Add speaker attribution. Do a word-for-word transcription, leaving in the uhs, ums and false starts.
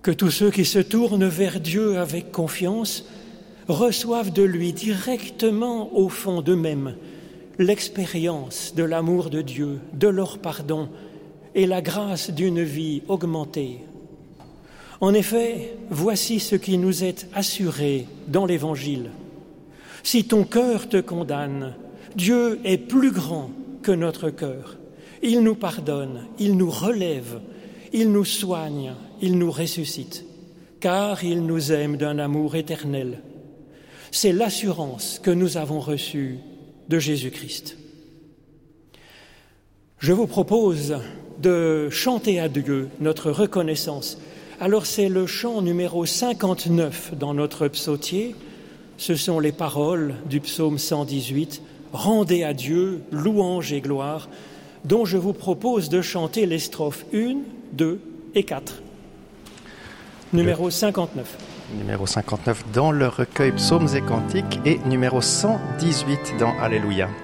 Speaker 1: Que tous ceux qui se tournent vers Dieu avec confiance reçoivent de lui directement au fond d'eux-mêmes l'expérience de l'amour de Dieu, de leur pardon et la grâce d'une vie augmentée. En effet, voici ce qui nous est assuré dans l'Évangile. Si ton cœur te condamne, Dieu est plus grand que notre cœur. Il nous pardonne, il nous relève, il nous soigne, il nous ressuscite, car il nous aime d'un amour éternel. C'est l'assurance que nous avons reçue de Jésus-Christ. Je vous propose de chanter à Dieu notre reconnaissance. Alors c'est le chant numéro cinquante-neuf dans notre psautier. Ce sont les paroles du psaume cent dix-huit, « Rendez à Dieu louange et gloire », dont je vous propose de chanter les strophes un, deux et quatre. Numéro cinquante-neuf.
Speaker 2: Numéro cinquante-neuf dans le recueil Psaumes et Cantiques et numéro cent dix-huit dans Alléluia.